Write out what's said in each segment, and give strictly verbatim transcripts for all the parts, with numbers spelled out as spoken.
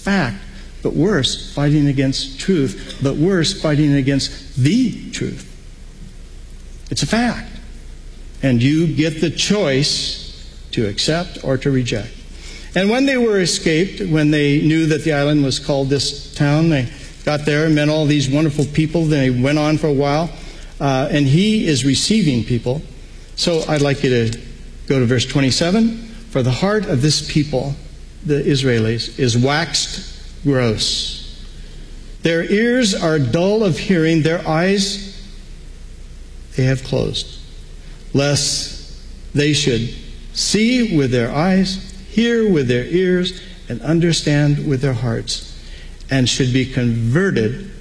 fact, but worse, fighting against truth, but worse, fighting against the truth. It's a fact. And you get the choice to accept or to reject. And when they were escaped, when they knew that the island was called this town, they got there and met all these wonderful people. They went on for a while, uh, and he is receiving people. So I'd like you to go to verse twenty-seven. For the heart of this people, the Israelis, is waxed gross. Their ears are dull of hearing, their eyes they have closed, lest they should see with their eyes, hear with their ears, and understand with their hearts, and should be converted,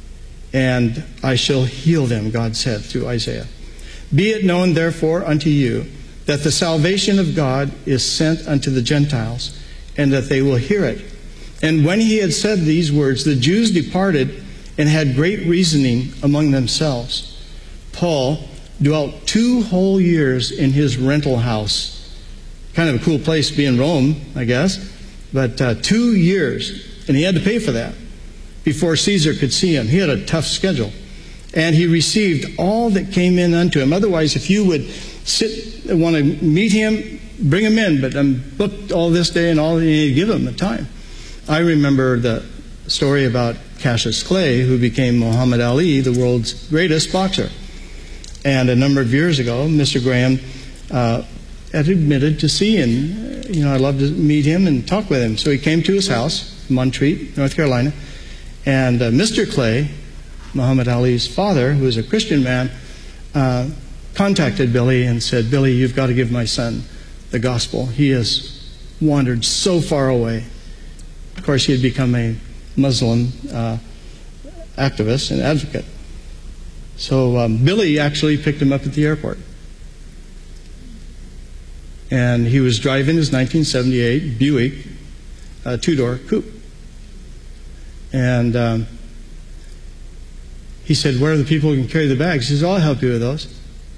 and I shall heal them, God said through Isaiah. Be it known, therefore, unto you, that the salvation of God is sent unto the Gentiles, and that they will hear it. And when he had said these words, the Jews departed and had great reasoning among themselves. Paul dwelt two whole years in his rental house. Kind of a cool place to be in Rome, I guess. But uh, two years, and he had to pay for that before Caesar could see him. He had a tough schedule. And he received all that came in unto him. Otherwise, if you would sit and want to meet him, bring him in. But I'm booked all this day and all, you need to give him the time. I remember the story about Cassius Clay, who became Muhammad Ali, the world's greatest boxer. And a number of years ago, Mister Graham uh, had admitted to see him. You know, I'd love to meet him and talk with him. So he came to his house, Montreat, North Carolina. And uh, Mister Clay, Muhammad Ali's father, who was a Christian man, uh, contacted Billy and said, Billy, you've got to give my son the gospel. He has wandered so far away. Of course, he had become a Muslim uh, activist and advocate. So um, Billy actually picked him up at the airport. And he was driving his nineteen seventy-eight Buick uh, two-door coupe. And um, he said, where are the people who can carry the bags? He said, I'll help you with those.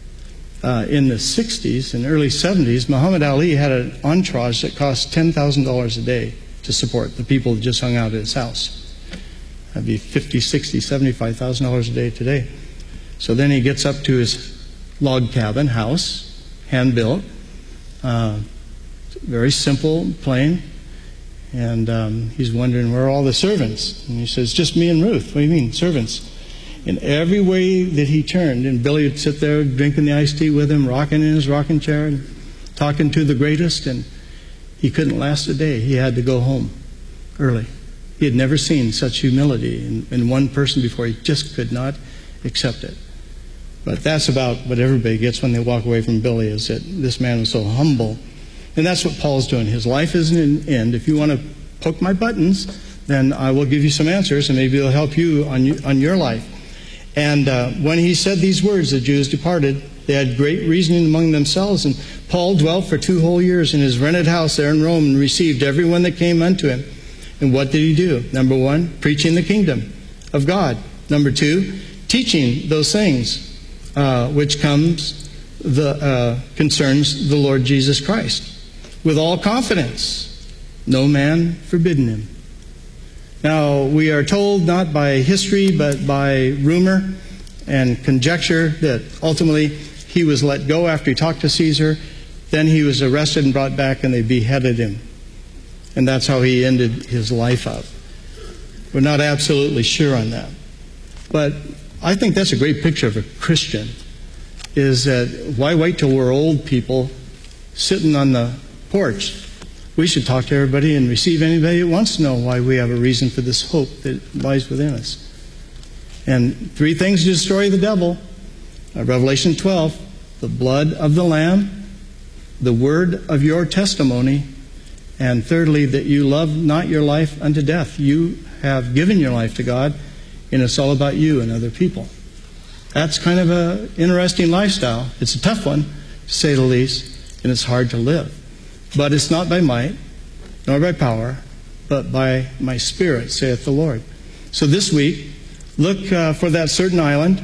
Uh, in the sixties and early seventies, Muhammad Ali had an entourage that cost ten thousand dollars a day to support the people that just hung out at his house. That'd be fifty, sixty, seventy-five thousand dollars a day today. So then he gets up to his log cabin house, hand-built, uh, very simple, plain, and um, he's wondering, where are all the servants? And he says, just me and Ruth. What do you mean, servants? In every way that he turned, and Billy would sit there drinking the iced tea with him, rocking in his rocking chair, and talking to the greatest, and he couldn't last a day. He had to go home early. He had never seen such humility in, in one person before. He just could not accept it. But that's about what everybody gets when they walk away from Billy, is that this man was so humble. And that's what Paul's doing. His life isn't an end. If you want to poke my buttons, then I will give you some answers, and maybe it'll help you on, you, on your life. And uh, when he said these words, the Jews departed. They had great reasoning among themselves. And Paul dwelt for two whole years in his rented house there in Rome and received everyone that came unto him. And what did he do? Number one, preaching the kingdom of God. Number two, teaching those things uh, which comes the uh, concerns the Lord Jesus Christ with all confidence, no man forbidden him. Now, we are told not by history but by rumor and conjecture that ultimately he was let go after he talked to Caesar. Then he was arrested and brought back, and they beheaded him. And that's how he ended his life up. We're not absolutely sure on that. But I think that's a great picture of a Christian, is that why wait till we're old people sitting on the porch? We should talk to everybody and receive anybody that wants to know why we have a reason for this hope that lies within us. And three things to destroy the devil. Uh, Revelation twelve, the blood of the Lamb, the word of your testimony, and thirdly, that you love not your life unto death. You have given your life to God, and it's all about you and other people. That's kind of an interesting lifestyle. It's a tough one, to say the least, and it's hard to live. But it's not by might, nor by power, but by my Spirit, saith the Lord. So this week, look uh, for that certain island,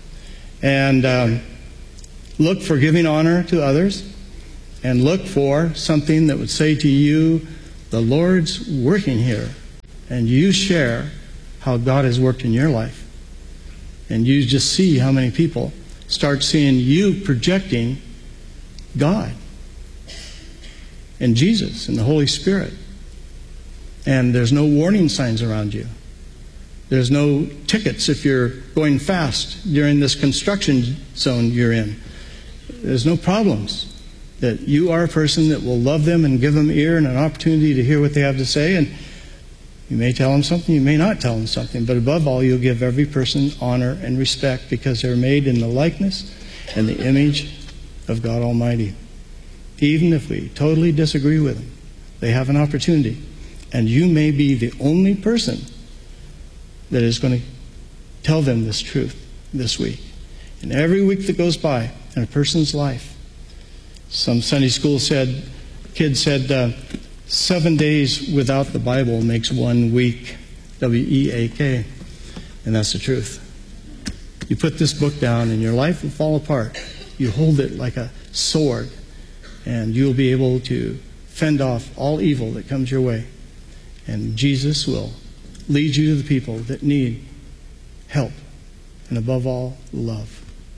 and um, look for giving honor to others, and look for something that would say to you, the Lord's working here. and you share how God has worked in your life, and you just see how many people start seeing you projecting God and Jesus and the Holy Spirit. And there's no warning signs around you. There's no tickets if you're going fast during this construction zone you're in. There's no problems. That you are a person that will love them and give them ear and an opportunity to hear what they have to say. And you may tell them something, you may not tell them something. But above all, you'll give every person honor and respect because they're made in the likeness and the image of God Almighty. Even if we totally disagree with them, they have an opportunity. And you may be the only person that is going to tell them this truth this week. And every week that goes by in a person's life, some Sunday school said, kid said, uh, seven days without the Bible makes one week, W E A K. And that's the truth. You put this book down and your life will fall apart. You hold it like a sword and you'll be able to fend off all evil that comes your way. And Jesus will lead you to the people that need help and above all, love.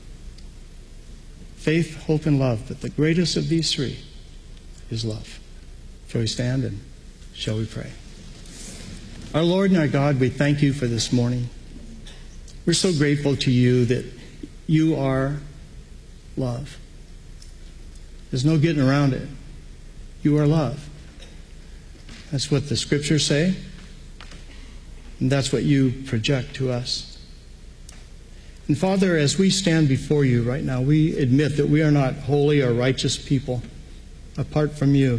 Faith, hope, and love, but the greatest of these three is love. Shall we stand and shall we pray? Our Lord and our God, we thank you for this morning. We're so grateful to you that you are love. There's no getting around it. You are love. That's what the Scriptures say, and that's what you project to us. And Father, as we stand before you right now, we admit that we are not holy or righteous people apart from you.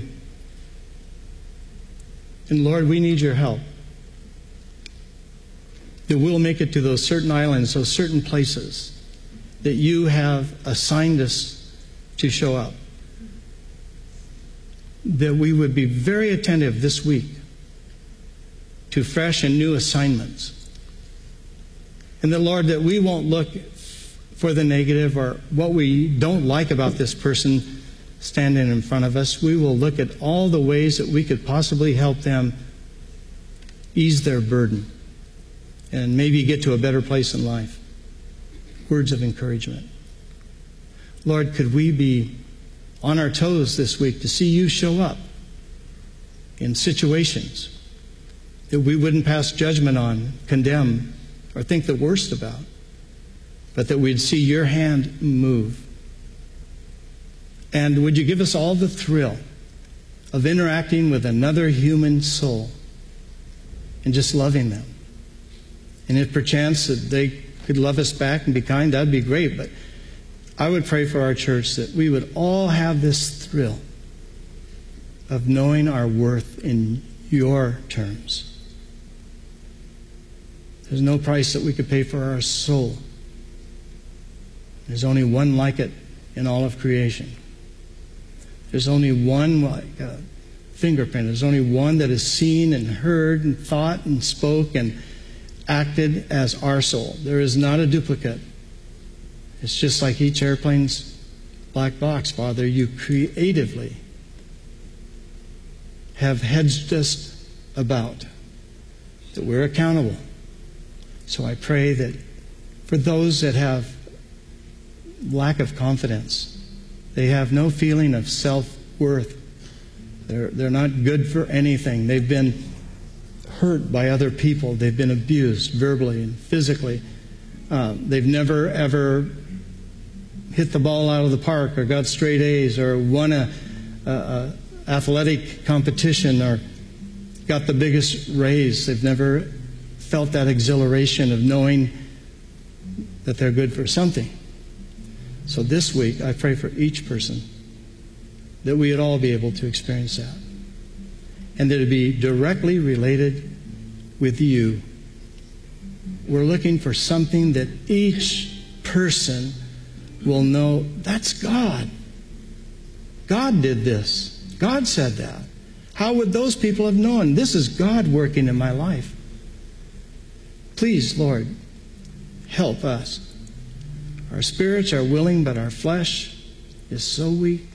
And Lord, we need your help. That we'll make it to those certain islands, those certain places that you have assigned us to show up. That we would be very attentive this week to fresh and new assignments. And that, Lord, that we won't look for the negative or what we don't like about this person standing in front of us. We will look at all the ways that we could possibly help them ease their burden and maybe get to a better place in life. Words of encouragement. Lord, could we be on our toes this week to see you show up in situations that we wouldn't pass judgment on, condemn, or think the worst about, but that we'd see your hand move. And would you give us all the thrill of interacting with another human soul and just loving them? And if perchance that they could love us back and be kind, that'd be great. But I would pray for our church that we would all have this thrill of knowing our worth in your terms. There's no price that we could pay for our soul. There's only one like it in all of creation. There's only one like a fingerprint. There's only one that is seen and heard and thought and spoke and acted as our soul. There is not a duplicate. It's just like each airplane's black box, Father. You creatively have hedged us about, that we're accountable. So I pray that for those that have lack of confidence, they have no feeling of self-worth. They're, they're not good for anything. They've been hurt by other people. They've been abused verbally and physically. Uh, they've never, ever hit the ball out of the park or got straight A's or won a, a, a athletic competition or got the biggest raise. They've never felt that exhilaration of knowing that they're good for something. So this week, I pray for each person that we would all be able to experience that. And that it be directly related with you. We're looking for something that each person will know, that's God. God did this. God said that. How would those people have known? This is God working in my life. Please, Lord, help us. Our spirits are willing, but our flesh is so weak.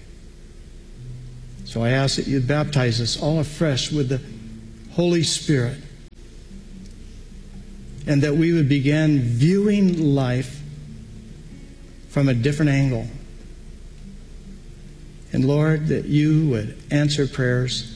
So I ask that you baptize us all afresh with the Holy Spirit and that we would begin viewing life from a different angle. And Lord, that you would answer prayers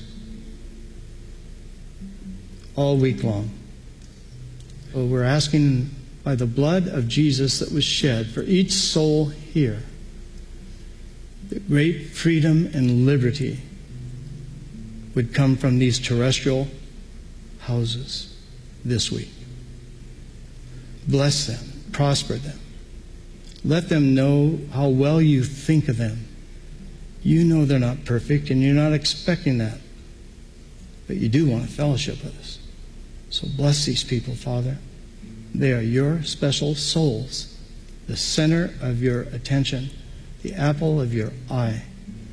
all week long. So we're asking by the blood of Jesus that was shed for each soul here, that great freedom and liberty would come from these terrestrial houses this week. Bless them, prosper them. Let them know how well you think of them. You know they're not perfect, and you're not expecting that. But you do want to fellowship with us. So bless these people, Father. They are your special souls, the center of your attention, the apple of your eye.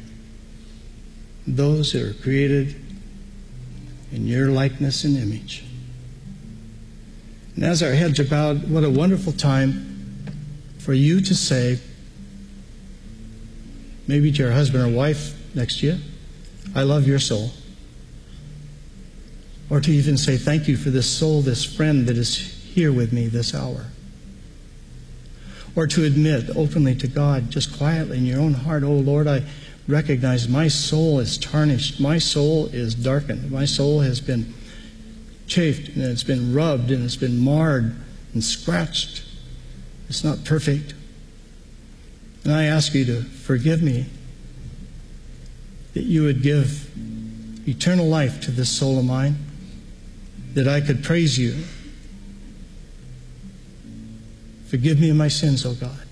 Those that are created in your likeness and image. And as our heads are bowed, what a wonderful time for you to say, maybe to your husband or wife next to you, I love your soul. Or to even say, thank you for this soul, this friend that is here with me this hour. Or to admit openly to God, just quietly in your own heart, oh Lord, I recognize my soul is tarnished. My soul is darkened. My soul has been chafed, and it's been rubbed, and it's been marred and scratched. It's not perfect. And I ask you to forgive me, that you would give eternal life to this soul of mine, that I could praise you. Forgive me of my sins, O God.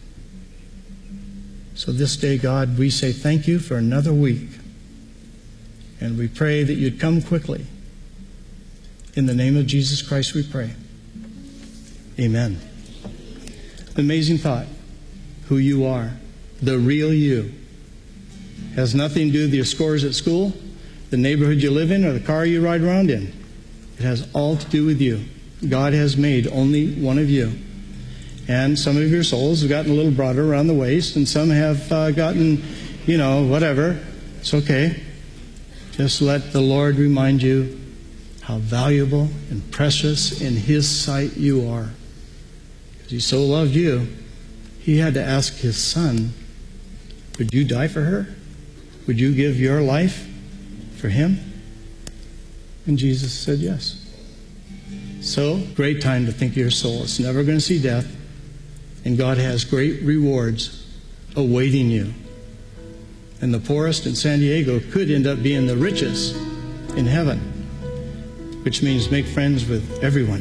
So this day, God, we say thank you for another week. And we pray that you'd come quickly. In the name of Jesus Christ we pray. Amen. Amazing thought. Who you are. The real you. Has nothing to do with your scores at school, the neighborhood you live in, or the car you ride around in. It has all to do with you. God has made only one of you. And some of your souls have gotten a little broader around the waist, and some have uh, gotten, you know, whatever. It's okay. Just let the Lord remind you how valuable and precious in His sight you are. Because He so loved you, He had to ask His Son, would you die for her? Would you give your life for Him? And Jesus said yes. So, great time to think of your soul. It's never going to see death. And God has great rewards awaiting you. And the poorest in San Diego could end up being the richest in heaven, which means make friends with everyone.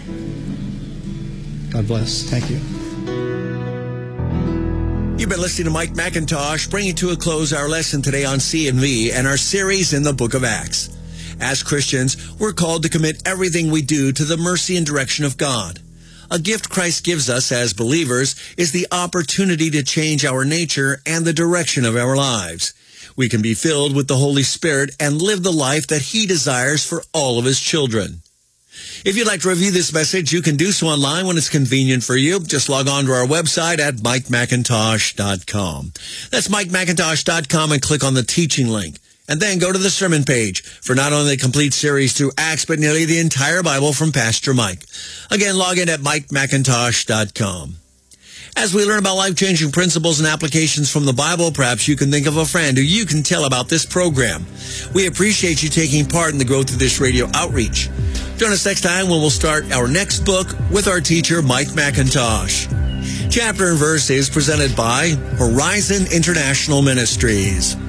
God bless. Thank you. You've been listening to Mike McIntosh, bringing to a close our lesson today on C and V and our series in the book of Acts. As Christians, we're called to commit everything we do to the mercy and direction of God. A gift Christ gives us as believers is the opportunity to change our nature and the direction of our lives. We can be filled with the Holy Spirit and live the life that He desires for all of His children. If you'd like to review this message, you can do so online when it's convenient for you. Just log on to our website at mike macintosh dot com. That's mike macintosh dot com and click on the teaching link. And then go to the sermon page for not only the complete series through Acts, but nearly the entire Bible from Pastor Mike. Again, log in at mike macintosh dot com. As we learn about life-changing principles and applications from the Bible, perhaps you can think of a friend who you can tell about this program. We appreciate you taking part in the growth of this radio outreach. Join us next time when we'll start our next book with our teacher, Mike McIntosh. Chapter and verse is presented by Horizon International Ministries.